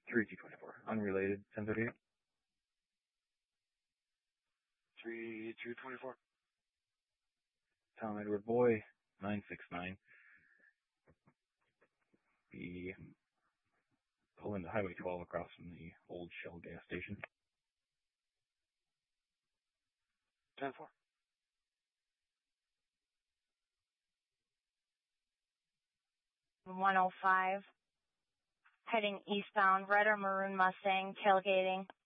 3224. Unrelated, 1038. 3224. Tom Edward Boy, 969. Be pull into Highway 12 across from the old Shell gas station. 10-4. .105, heading eastbound, red or maroon Mustang, tailgating.